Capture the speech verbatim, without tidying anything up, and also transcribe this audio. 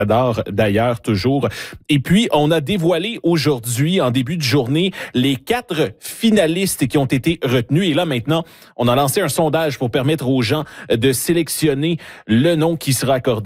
J'adore d'ailleurs toujours. Et puis, on a dévoilé aujourd'hui, en début de journée, les quatre finalistes qui ont été retenus. Et là, maintenant, on a lancé un sondage pour permettre aux gens de sélectionner le nom qui sera accordé